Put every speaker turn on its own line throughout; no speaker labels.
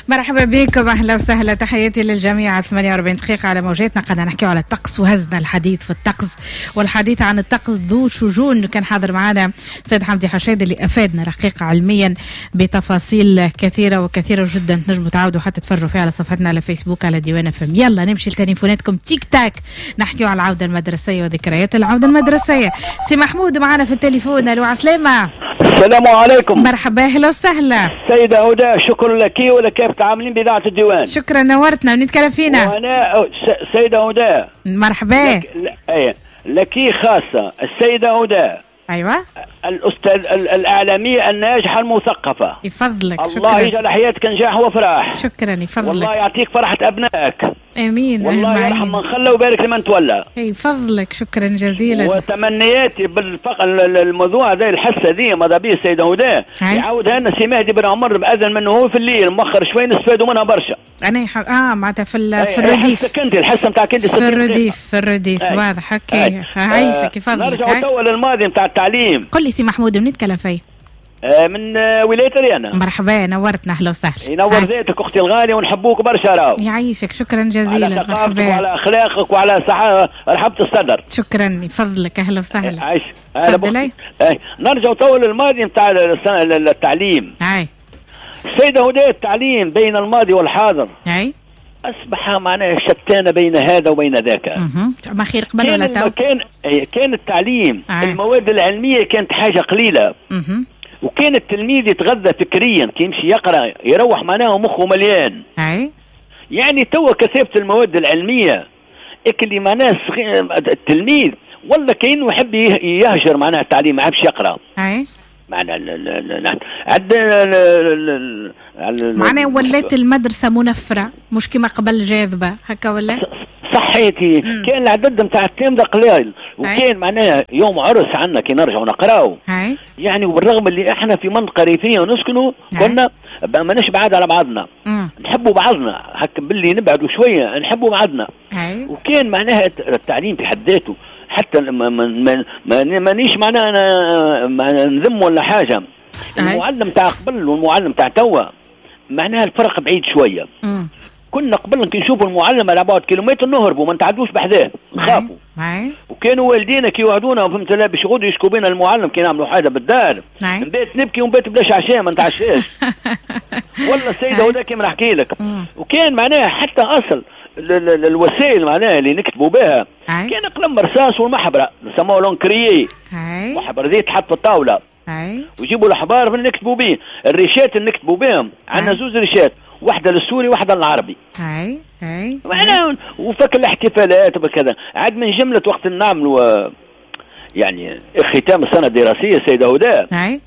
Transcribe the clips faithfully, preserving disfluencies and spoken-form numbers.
مرحبا بكم، اهلا وسهلا، تحياتي للجميع. ثمانية وأربعين دقيقة على موجاتنا، قد نحكي على الطقس وهزنا الحديث في الطقس، والحديث عن الطقس ذو شجون. كان حاضر معنا سيد حمدي حشاد اللي افادنا رقيقة علميا بتفاصيل كثيرة وكثيرة جدا. تنجموا تعودوا حتى تفرجوا فيها على صفحتنا على فيسبوك على ديوان اف ام. يلا نمشي لتليفوناتكم تيك تاك، نحكيوا على العودة المدرسية وذكريات العودة المدرسية. سي محمود معنا في التليفون. الو عسلامة.
السلام عليكم.
مرحبا، اهلا وسهلا.
سيدة هدى، شكرا لك ولكيف تعاملين بإذاعة الديوان.
شكرا، نورتنا. ونتكلم فينا
وانا سيدة هدى.
مرحبا
لك, لك, لك خاصة السيدة هدى.
ايوه.
الاستاذ الاعلاميه الناجحه المثقفه.
يفضلك.
الله يجعل حياتك نجاح وفرح.
شكرا، يفضلك.
والله يعطيك فرحه ابنائك.
امين.
والله يرحم من خلى ويبارك لمن تولى.
يفضلك، شكرا جزيلا.
وتمنياتي بالفق الموضوع هذا، الحصه دي ماذا بيه السيده هدى يعاودها لنا سي مهدي بن عمر باذن منه هو في الليل مؤخر شوي نستفادوا منها برشا.
انا ح... اه معناتها في ال... في الرديف.
الحصه كنتي الحصه نتاعك انت
في الرديف في الرديف واضح هكا. عايشك، يفضلك.
نرجع تو للماضي نتاع التعليم.
قل لي سي محمود، من نتكلم فيه؟
من ولاية ريانا.
مرحبا، نورتنا. اهلا وسهلا.
ينور زيتك اختي الغاليه ونحبوك برشا. راهو
يعيشك، شكرا جزيلا.
على ثقافتك وعلى اخلاقك وعلى صحة رحبة الصدر.
شكرا، يفضلك. اهلا وسهلا.
عايش. تفضلي. نرجع طول الماضي نتاع التعليم.
هاي
السيدة هدى، التعليم بين الماضي والحاضر
هاي
اصبح معناه شتان بين هذا وبين ذاك.
اها ما خير قبل ولا تو؟
كان كان التعليم
هاي.
المواد العلميه كانت حاجه قليله.
اها
وكان التلميذ يتغذى فكريا كي يمشي يقرا يروح معناه مخه مليان.
هاي
يعني تو كثافه المواد العلميه اللي معناه التلميذ والله كأنه يحب يهجر معناه التعليم، ما يحبش يقرا.
هاي
معناه عندنا
معناه ولات المدرسه منفره مش كما قبل جاذبه هكا ولا؟
صحيتي. كان العدد نتاع التلامذة قليل، وكان معناها يوم عرس عنا كي نرجعوا نقراو. يعني وبالرغم اللي احنا في منطقه ريفيه ونسكنوا كنا ماناش بعاد على بعضنا. مم. نحبوا بعضنا هكا باللي نبعدوا شويه نحبوا بعضنا. وكان معناها التعليم في حد ذاته حتى ما ما مانيش معناها انا نذم ولا حاجه. المعلم تاع قبل والمعلم تاع توا معناها الفرق بعيد شويه. مم. كنا قبل كي نشوفوا المعلم على بعد كيلومتر نهربوا ما نتعدوش بحذاه نخافوا. وكانوا والدينا كي يوعدونا فهمت لا باش يقعدوا يشكوا بينا المعلم كي نعملوا حاجه بالدار نبات نبكي ونبات بلاش عشاء ما نتعشاش. والله السيده هذا كيما نحكي لك. وكان معناها حتى اصل الوسائل معناها اللي نكتبوا بها كان قلم رصاص والمحبره نسموه لونكريي. محبره زيت تحط في الطاوله ويجيبوا الاحبار من نكتبوا به. الريشات اللي نكتبوا بهم عندنا زوز ريشات، واحدة للسوري واحدة للعربي. هاي هاي معنا وفك الاحتفالات وكذا. عاد من جملة وقت نعملوا يعني ختام السنة الدراسية سيدة هدى. هاي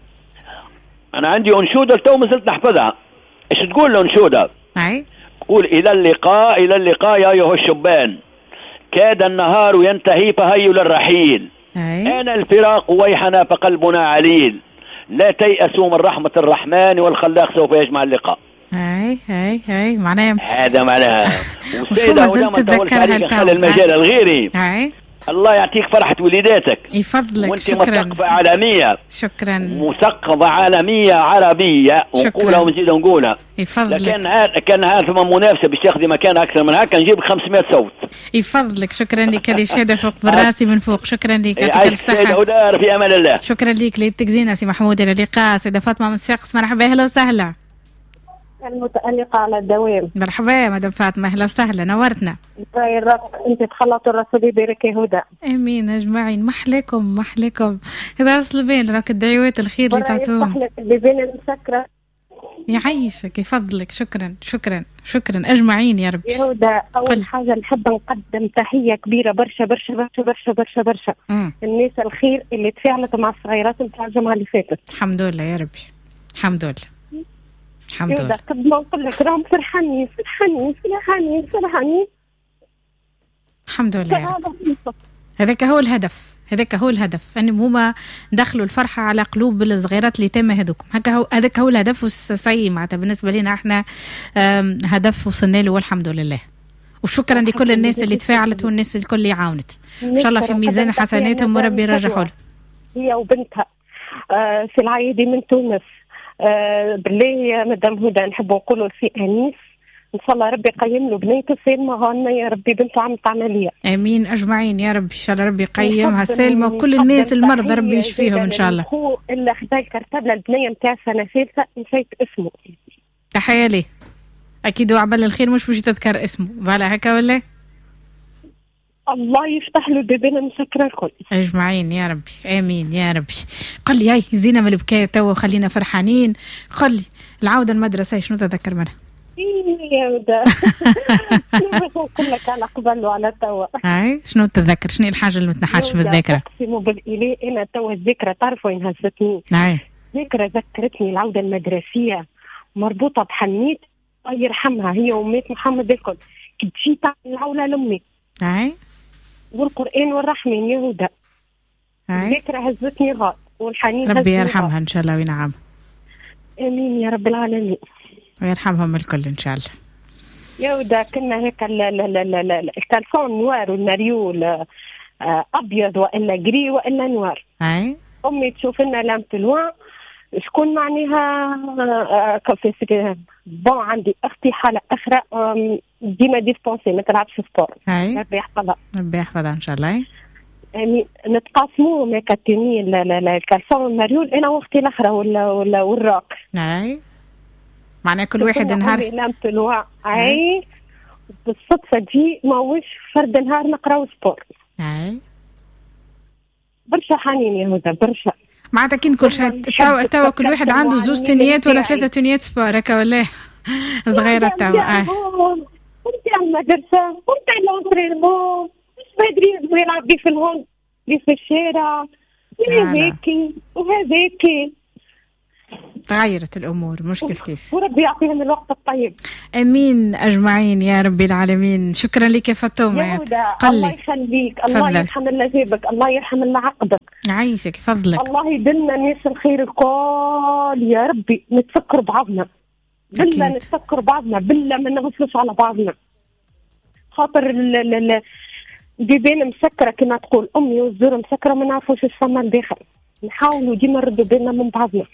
أنا عندي أنشودة تو ما زلت نحفظها. إيش تقول الأنشودة؟ هاي تقول إلى اللقاء إلى اللقاء يا أيها الشبان، كاد النهار ينتهي فهيوا للرحيل. هاي أنا الفراق ويحنا فقلبنا عليل، لا تيأسوا من رحمة الرحمن والخلاق سوف يجمع اللقاء. هاي هاي هاي معناها هذا معناها. والسيدة ولا ما تطولش عليك نخلي المجال الغيري. هاي الله يعطيك فرحة وليداتك.
يفضلك.
وانت مثقفة عالمية.
شكرا.
مثقفة عالمية عربية ونقولها ونزيد نقولها.
يفضلك.
لكن هذا كان هذا منافسة باش تاخذي مكان أكثر من هكا نجيب خمسمائة صوت.
يفضلك. شكرا لك، هذه شهادة فوق بالراسي من فوق. شكرا لك، يعطيك الصحة.
ودار في أمان الله.
شكرا لك ليلتك زينة سي محمود. إلى اللقاء. سيدة فاطمة من صفاقس، مرحبا أهلا وسهلا.
المتألقة على الدوام.
مرحبا يا مدام فاطمة، أهلا وسهلا، نورتنا.
أنت تخلطوا الرسول يبارك يا هدى.
آمين أجمعين. محلكم محلكم هذا رسل بين راك الدعوات الخير اللي تعطوهم.
محلك بين المسكرة.
يعيشك، يفضلك. شكرا شكرا شكرا أجمعين يا رب.
يا هدى أول قل. حاجة نحب نقدم تحية كبيرة برشا برشا برشا برشا برشا برشا م. الناس الخير اللي تفاعلت مع الصغيرات نتاع الجمعة اللي فاتت.
الحمد لله يا ربي، الحمد لله الحمد لله.
قد ما نقول لك راهم فرحانين فرحانين فرحانين فرحانين
الحمد لله يا رب. هذاك هو الهدف، هذاك هو الهدف ان هما دخلوا الفرحه على قلوب الصغيرات اللي تم هذوكم. هكا هو هذاك هو الهدف والسعي معناتها بالنسبه لنا احنا هدف وصلنا له والحمد لله. وشكرا لكل الناس اللي تفاعلت والناس الكل اللي عاونت. ان شاء الله في ميزان حسناتهم وربي يرجعوا له.
هي وبنتها في العايدي من تونس آه بالله مدام هدى نحب نقولوا في انيس ان شاء الله ربي يقيم له بنيته سالمه هانا يا ربي بنته عملت عمليه.
امين اجمعين يا رب ان شاء الله ربي يقيمها سالمه وكل الناس المرضى ربي يشفيهم ان شاء الله.
هو اللي خدا الكرتاب للبنيه نتاع سنه ثالثه نسيت اسمه.
تحيه لي اكيد وعمل الخير مش باش تذكر اسمه ولا هكا ولا
الله يفتح له بيبنا مسكره الكل
اجمعين يا ربي امين يا ربي. قل لي هاي زينه من البكايه توا وخلينا فرحانين. قل لي العوده المدرسه شنو تذكر منها؟
يا ودا شنو نقول لك على قبل وعلى توا
هاي شنو تتذكر؟ شنو الحاجه اللي ما تنحاش في الذاكره؟
اقسم بالله انا توا الذكرى تعرف وين هزتني؟
هاي
ذكرى ذكرتني العوده المدرسيه مربوطه بحنيت الله يرحمها هي ومات محمد الكل. كنت جيت العوله لامي
هاي
والقران والرحمن يا هدى. الذكرى هزتني غاد والحنين
ربي يرحمها ان شاء الله وينعم.
امين يا رب العالمين
ويرحمهم الكل ان شاء الله.
يا ودا كنا هيك التلفون نوار والمريول ابيض والا جري والا نوار.
اي
امي تشوف لنا لامبه الوان شكون معناها كيف بون عندي اختي حاله اخرى ديما ديسبونسي ما تلعبش سبور.
ربي
يحفظها
ربي يحفظها ان شاء الله.
يعني نتقاسموا ما كاتني الكالسون والمريول انا واختي الاخرى ولا ولا والراك.
اي معناها كل واحد نهار
لامبه الوان. اي بالصدفه دي ماوش فرد نهار نقراو سبور.
اي
برشا حنين يا هدى برشا.
معناتها كين كل شيء توا توا كل واحد عنده زوج تنيات ولا ثلاثة تنيات سبور هكا ولا صغيرة توا. اه
ونتاع المدرسة ونتاع لونترينمون مش بدري يلعب بيه في الهون بيه في الشارع وهذاكي وهذاكي.
تغيرت الأمور مش كيف كيف.
وربي يعطيهم الوقت الطيب.
أمين أجمعين يا رب العالمين. شكرا لك يا فاطمة.
يا هدى الله يخليك الله يرحم الله جيبك الله يرحم الله عقدك
عايشك فضلك.
الله يدلنا ناس الخير الكل يا ربي نتفكر بعضنا بالله نتفكر بعضنا بالله ما نغفلش على بعضنا خاطر البيبان مسكرة كما تقول أمي والزور مسكرة ما نعرفوش ايش فما الداخل. نحاولوا ديما نردوا بالنا من بعضنا.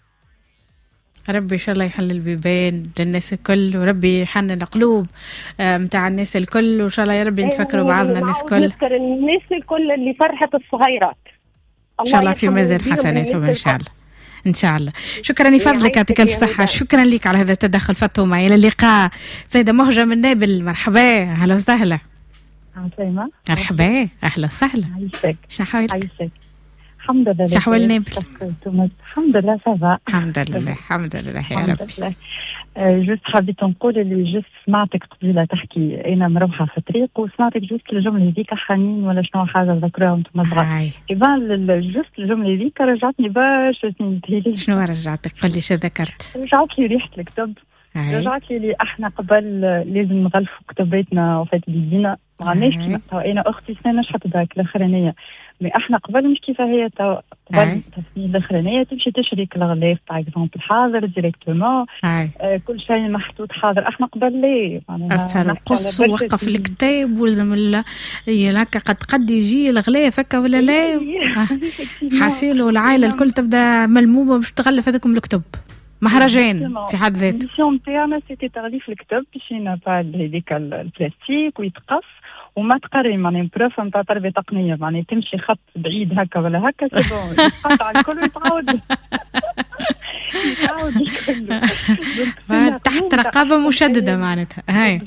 ربي إن شاء الله يحل البيبان للناس الكل وربي يحنن القلوب متاع الناس الكل وإن شاء الله يا ربي نتفكروا بعضنا الناس الكل.
نذكر الناس الكل اللي فرحت الصغيرات
إن شاء الله في ميزان حسناتهم إن شاء الله إن شاء الله. شكرا لفضلك يعطيك الف صحة. شكرا لك على هذا التدخل فاطمة. إلى اللقاء سيدة مهجة من نابل. مرحبا أهلا وسهلا.
عسلامة.
مرحبا أهلا وسهلا.
عايشك.
شنو حوالك؟
عايشك. الحمد لله.
شو أحوال نابل؟
الحمد لله سافا.
الحمد لله الحمد لله يا ربي.
جوست حبيت نقول اللي جوست سمعتك قبيله تحكي انا مروحه في الطريق وسمعتك جوست الجمله هذيك حنين ولا شنو حاجه ذكرها وانتم صغار. ايبان جوست الجمله هذيك رجعتني برشا سنين تهيلي.
شنو رجعتك؟ قل لي شو ذكرت؟
رجعت لي ريحه الكتب. رجعت لي اللي احنا قبل لازم نغلفوا كتباتنا وفات بيدينا معناش انا اختي سنه نشحت ذاك الاخرانيه مي احنا قبل مش كيف هي قبل التسنين الاخرانيه تمشي تشري الغلاف باغ اكزومبل حاضر ديريكتومون آه كل شيء محطوط حاضر. احنا قبل ليه
اصلا القص ووقف الكتاب ولازم هكا قد قد يجي الغلاف هكا ولا لا حاسيل والعائله الكل تبدا ملمومه باش تغلف هذاكم الكتب مهرجان في حد ذاته.
الميسيون تاعنا سيتي تغليف الكتب باش ينبع هذيك البلاستيك ويتقص وما تقري معني بروف نتاع تربيه تقنيه معني تمشي خط بعيد هكا ولا هكا سي بون يتقطع الكل ويتعاود يتعاود الكل
تحت رقابه مشدده معناتها. هاي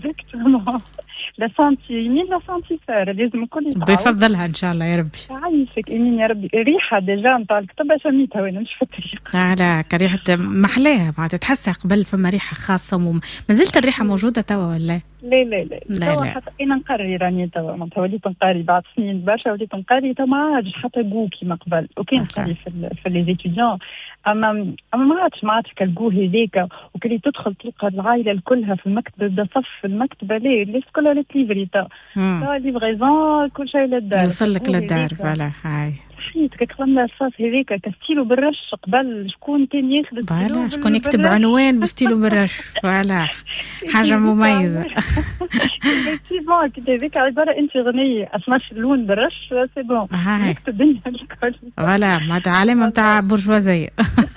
لا سانتي يمين لا سانتي سار لازم الكل يتعاود.
بيفضلها ان شاء الله يا ربي.
عايشك يمين يا ربي. الريحه ديجا نتاع الكتب شميتها وين مش في الطريق.
لا لا كريحه محلاها معناتها تحسها قبل فما ريحه خاصه مم... ما زلت الريحه موجوده توا ولا
لا لا لا لا لا حتى انا نقري راني توا معناتها وليت نقري بعد سنين برشا وليت نقري توا ما عادش حتى جو كيما قبل وكان نقري في في لي زيتيديون اما اما ما عادش ما عادش كالجو هذاك وكلي تدخل تلقى العائله الكلها في المكتب بدا صف في المكتبه ليه الناس كلها ليفري تا تا ليفريزون كل شيء للدار
يوصل لك للدار فوالا. هاي
نسيت كلام الرصاص هذيك كستيلو بالرش قبل شكون كان ياخذ
فوالا شكون يكتب عنوان بستيلو بالرش فوالا حاجه مميزه.
ايفيكتيفون كي هذيك عباره انت غنيه اسماش اللون بالرش سي بون نكتب الدنيا الكل
فوالا ما تعلم نتاع برجوازيه.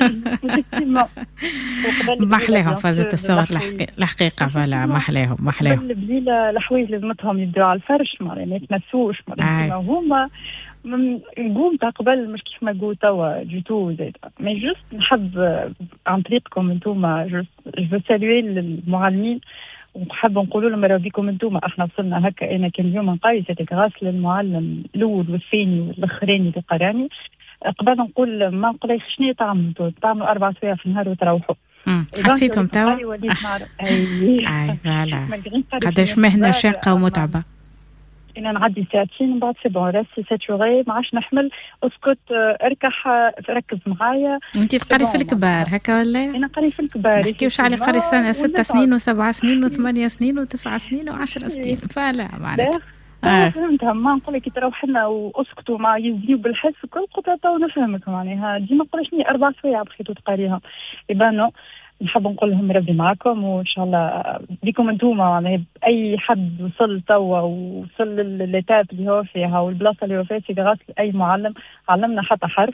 محلاهم فازت الصور الحقيقه فوالا محلاهم محلاهم
بليله الحوايج لازمتهم يبداو على الفرش ما يتمسوش ما هما نقوم تاع قبل مش كيف ما نقول توا دو تو زيد مي جوست نحب عن طريقكم انتوما جوست جو سالوي المعلمين ونحب نقول لهم راه بيكم انتوما احنا وصلنا هكا. انا كان اليوم نقايس هذيك غاس للمعلم الاول والثاني والاخراني اللي قراني قبل نقول ما نقولش شنو طعمتوا طعموا اربع سوايع في النهار وتروحوا.
حسيتهم توا اي اي فوالا قداش مهنه شاقه ومتعبه.
انا نعدي ساعتين من بعد سي بون راسي ساتوري ما عادش نحمل اسكت اركح ركز معايا.
انت تقري في الكبار هكا ولا؟
انا قري في الكبار
نحكيوش على قري سنه ست سنين وسبع سنين وثمانية سنين وتسع سنين وعشر سنين فلا معناتها
اه فهمتها. ما نقول لك تروح لنا واسكتوا ما يزيو بالحس وكل قطعه ونفهمك معناها ديما نقولش لي اربع سوايع بخيتو تقاريها يبانو. نحب نقول لهم ربي معكم وان شاء الله بكم انتوما يعني اي حد وصل توا وصل للتاب اللي هو فيها والبلاصه اللي هو فيها في غسل اي معلم علمنا حتى حرف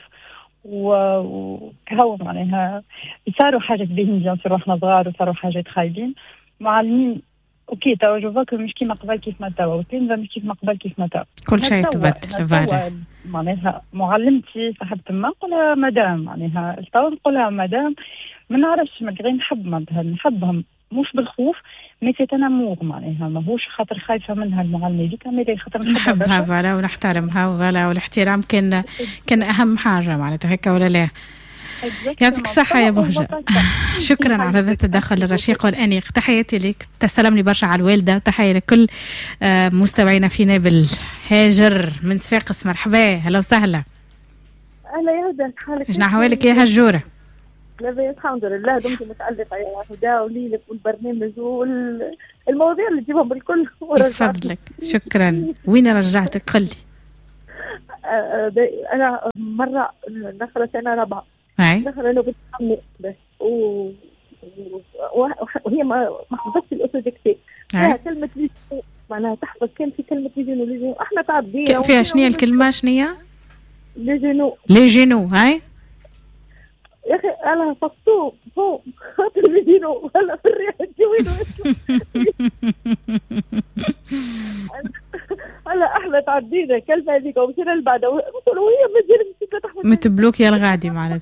وكهو معناها صاروا حاجات بهم بيان سور واحنا صغار وصاروا حاجات خايبين معلمين اوكي توا جو فاك مش كيما قبل كيف ما توا والتلمذه مش كيف ما قبل كيف ما توا
كل شيء تبدل فوالا
معناها معلمتي صاحبة ما نقولها مدام معناها توا نقولها مدام ما نعرفش ما غير نحب معناتها نحبهم مش بالخوف مي سي تنمور معناها ماهوش خاطر خايفه منها المعلمه ديك مي خاطر
نحبها فوالا ونحترمها وغلا والاحترام كان كان اهم حاجه معناتها هكا ولا لا. يعطيك الصحة يا بهجة. شكرا على هذا التدخل الرشيق والأنيق. تحياتي لك تسلم لي برشا على الوالدة. تحية لكل مستمعينا في نابل. هاجر من صفاقس مرحبا هلا وسهلا.
أهلا يا هدى حالك؟
شنو أحوالك يا هجورة؟
لا الحمد لله دمت متعلقة يا هدى وليلك والبرنامج والمواضيع اللي تجيبهم بالكل.
بفضلك شكرا. وين رجعتك قلي؟
أنا مرة دخلت أنا رابعة دخل أنا بنت عمي بس و... وهي ما حفظتش الأوتوديكتي فيها كلمة ليجينو معناها تحفظ كان في كلمة ليجينو ليجينو احنا تعبدينا
فيها شنو الكلمة شنو
ليجينو
ليجينو هاي
يا أخي أنا فصوه فوق خاطر ليجينو هلا في الريح الجوينو هلا احنا تعدينا كلمة هذيك ومشينا اللي بعدها قلت وهي مجرد نسيت تحفظ
متبلوك يا الغادي معناتها.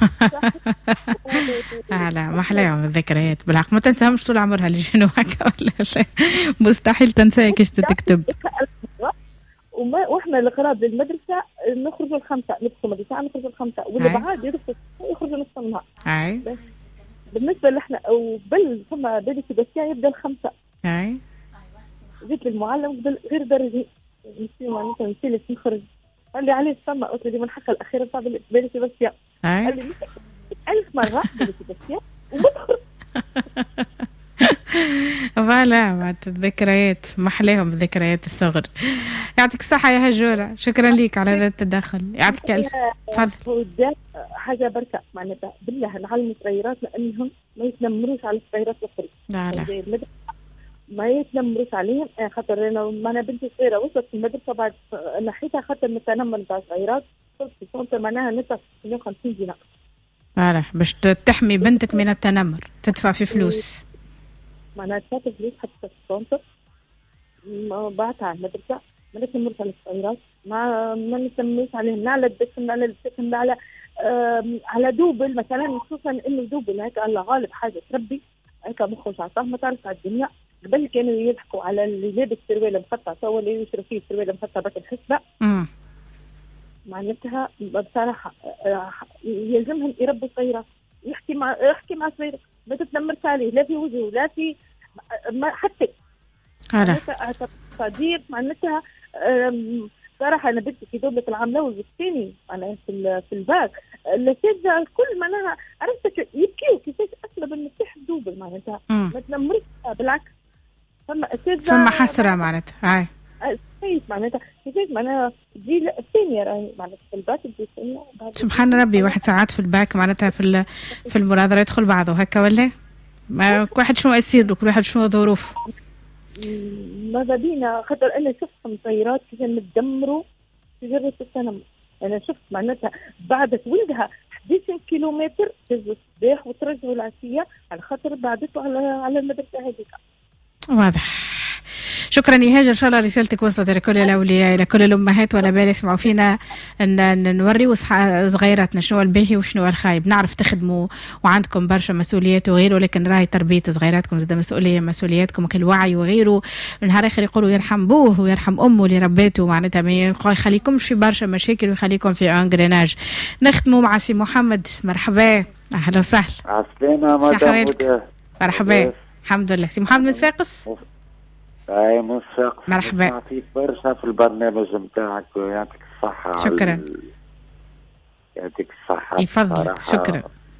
لا ما احلاهم الذكريات بالحق ما تنساهمش طول عمرها اللي جنوا هكا ولا مستحيل تنساها كيش تكتب.
وما واحنا القراب للمدرسه نخرجوا الخمسه ندخل المدرسه نخرجوا الخمسه واللي بعد يدخلوا يخرجوا نص النهار.
اي
بالنسبه لنا وبل ثم بادئ سباستيان يبدا الخمسه.
اي
جيت للمعلم قبل غير درجي نسيت معناتها نسيت نخرج قال لي عليه سما قلت له من الحلقه الاخيره تاع بادئ سباستيان قال لي ألف مرة بالسباستيان ومدخل.
فوالا الذكريات محلاهم ذكريات الصغر. يعطيك الصحة يا هجورة شكرا ليك على هذا التدخل. يعطيك ألف.
تفضل. حاجة بركة معناتها بالله نعلم الصغيرات لأنهم ما يتنمروش على الصغيرات الأخرى.
لا لا.
ما يتنمروش عليهم خاطر أنا ما أنا بنتي صغيرة وصلت في المدرسة بعد نحيتها خاطر من التنمر نتاع الصغيرات صرت في كونتر معناها ندفع مئة وخمسين دينار.
فوالا باش تحمي بنتك من التنمر تدفع في فلوس.
معناها دفعت فلوس حتى في الكونتر بعتها على المدرسة ما نتنمرش على الصغيرات ما ما نتنمرش عليهم لا على الدسم لا على الدسم لا على على دوبل مثلا خصوصا إنه دوبل هيك الله غالب حاجة تربي هيك مخه عطاه ما تعرف على الدنيا. قبل كانوا يضحكوا على اللي لابس سروال مقطع سوا اللي يشرب فيه سروال مقطع بك الحسبة معناتها بصراحة يلزمهم يربوا صغيرة يحكي مع يحكي مع صغيرة ما تتنمرش عليه لا في وجهه لا في ما حتى معناتها صديق معناتها صراحة أنا بدي في دولة العام الأول والثاني أنا في في الباك الأساتذة الكل معناها عرفت يبكيوا كيفاش أسلب المفتاح الدوبل معناتها ما تنمرش بالعكس.
فما أساتذة فما حسرة معناتها هاي
كيفاش معناتها كيفاش معناها تجي الثانيه راهي معناتها في الباك تجي الثانيه.
سبحان ربي واحد ساعات في الباك معناتها في في المناظره يدخل بعضه هكا ولا ما كل واحد شنو يصير له كل واحد شنو ظروف.
ماذا بينا خاطر انا شفت مطيرات كيف متدمروا في جرة السنم. انا شفت معناتها بعدت ولدها أحد عشر كيلومتر تهزوا الصباح وترجعوا العشيه على خاطر بعدته على على المدرسه هذيك.
واضح. شكرا يا هاجر، ان شاء الله رسالتك وصلت لكل الاولياء الى كل الامهات ولا بال يسمعوا فينا ان نوريو صغيراتنا شنو الباهي وشنو الخايب. نعرف تخدموا وعندكم برشا مسؤوليات وغيره، ولكن راهي تربيه صغيراتكم زاد مسؤوليه مسؤولياتكم كل وعي وغيره. نهار اخر يقولوا يرحم بوه ويرحم امه اللي ربيته معناتها ما يخليكمش في برشا مشاكل ويخليكم في انغريناج. نختموا مع سي محمد. مرحبا اهلا وسهلا.
عسلامة مدام هدى.
مرحبا. الحمد لله. سي محمد مصفاقس.
اي مصفاقس.
مرحبا.
نعطيك برشا في البرنامج نتاعك ويعطيك الصحة.
شكرا.
يعطيك الصحة.
يفضل. شكرا.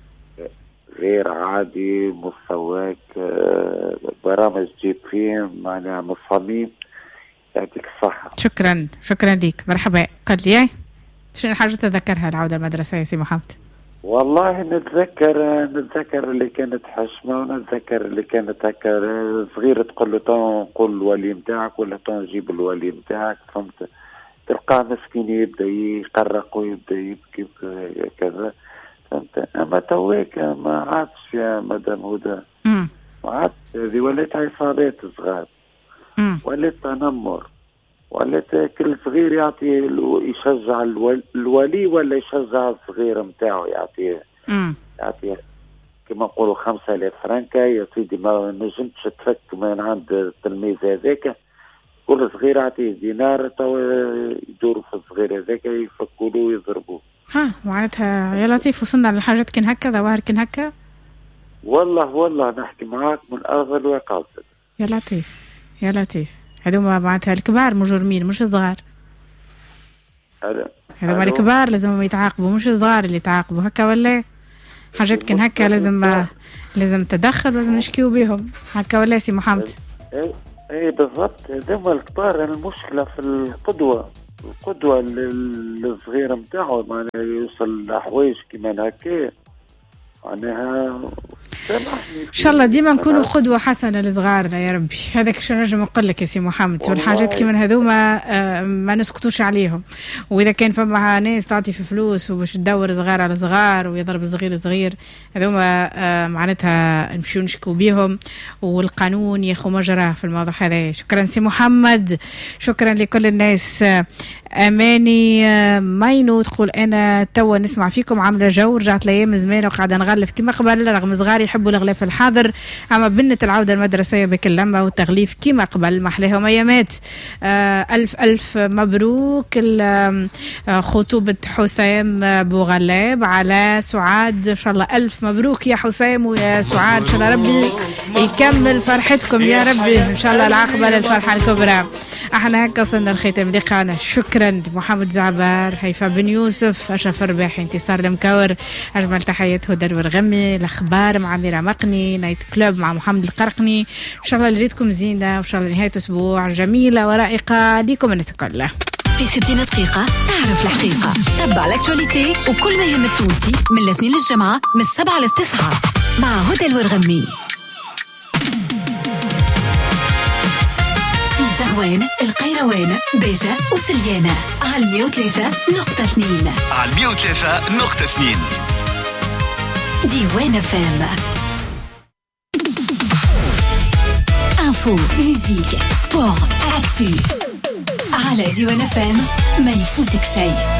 غير عادي مستواك، برامج جيب فيه معناها مصمم. يعطيك الصحة.
شكرا شكرا ليك. مرحبا. قل لي شنو الحاجة تذكرها العودة المدرسة يا سي محمد؟
والله نتذكر نتذكر اللي كانت حشمة، ونتذكر اللي كانت هكا صغيرة تقول له طون قول الولي نتاعك ولا طون جيب الولي نتاعك، فهمت؟ تلقاه مسكين يبدا يقرق ويبدا يبكي كذا، فهمت؟ اما تويك ما عادش يا مدام هدى، ما عادش. هذه ولات عصابات صغار، ولات تنمر، ولات كل صغير يعطي يشجع الولي ولا يشجع الصغير نتاعو يعطيه يعطيه كما نقولوا خمسة آلاف فرنكا. يا سيدي ما نجمتش تفك من عند التلميذ هذاك، كل صغير يعطيه دينار تو يدوروا في الصغير هذاك يفكوا له ويضربوه.
ها معناتها يا لطيف وصلنا للحاجات كن هكا ظواهر كن هكا.
والله والله نحكي معاك من أرض الواقع.
يا لطيف يا لطيف. هذوما معناتها الكبار مجرمين مش الصغار. هذوما الكبار لازم يتعاقبوا مش الصغار اللي يتعاقبوا هكا ولا حاجات كن هكا لازم لازم تدخل لازم نشكيو بهم هكا ولا سي محمد؟
اي اي بالضبط. هذوما الكبار المشكلة في القدوة، القدوة للصغير نتاعو معناها يوصل لحوايج كيما هكا معناها.
ان شاء الله ديما نكونوا قدوه حسنه لصغارنا يا ربي. هذاك شنو نجم نقول لك يا سي محمد، والحاجات كيما هذوما آه ما نسكتوش عليهم. واذا كان فما ناس تعطي في فلوس وباش تدور صغار على صغار ويضرب صغير صغير، هذوما آه معناتها نمشيو نشكو بيهم والقانون ياخذ مجراه في الموضوع هذا. شكرا سي محمد، شكرا لكل الناس. اماني آه ماينو تقول انا توا نسمع فيكم عامله جو، رجعت لايام زمان وقاعده نغلف كما قبل رغم صغاري يحبوا الغلاف الحاضر، اما بنت العوده المدرسيه بكل لمه والتغليف كما قبل محلاهم ايامات. آه الف الف مبروك خطوبه حسام بوغلاب على سعاد، ان شاء الله الف مبروك يا حسام ويا سعاد، ان شاء الله ربي يكمل فرحتكم يا ربي، ان شاء الله العاقبه للفرحه الكبرى. احنا هكا وصلنا لختام لقاءنا. شكرا لمحمد زعبار، هيفا بن يوسف، اشرف الرباحي، انتصار المكور، اجمل تحيات هدى الورغمي، الاخبار مع ميرا مقني، نايت كلوب مع محمد القرقني. ان شاء الله ليلتكم زينه وان شاء الله نهايه اسبوع جميله ورائقه ليكم الناس الكل.
في ستين دقيقة تعرف الحقيقة، تبع الاكتواليتي وكل ما يهم التونسي من الاثنين للجمعة من السبعة للتسعة مع هدى الورغمي. زهوان، القيروان، بيجة وسليانة على مية وثلاثة نقطة اثنين
على مية وثلاثة نقطة اثنين
ديوان فام. انفو، ميوزيك، سبور، اكتو على ديوان فام، ما يفوتك شيء.